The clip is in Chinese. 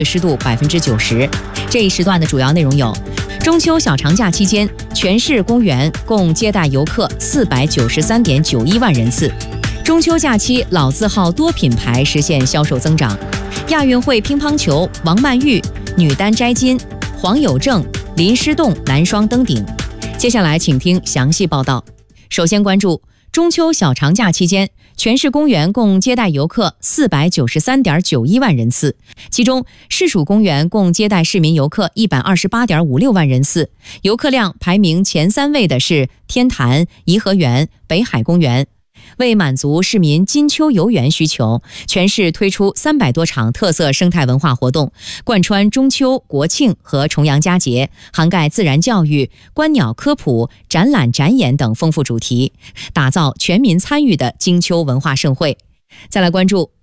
湿度90%。这一时段的主要内容有：中秋小长假期间，全市公园共接待游客493.91万人次。中秋假期老字号多品牌实现销售增长。亚运会乒乓球，王曼玉女单摘金，黄有正、林诗栋男双登顶。接下来请听详细报道。首先关注中秋小长假期间，全市公园共接待游客493.91万人次，其中市属公园共接待市民游客128.56万人次，游客量排名前3位的是天坛、颐和园、北海公园。为满足市民金秋游园需求，全市推出300多场特色生态文化活动，贯穿中秋、国庆和重阳佳节，涵盖自然教育、观鸟科普、展览展演等丰富主题，打造全民参与的金秋文化盛会。再来关注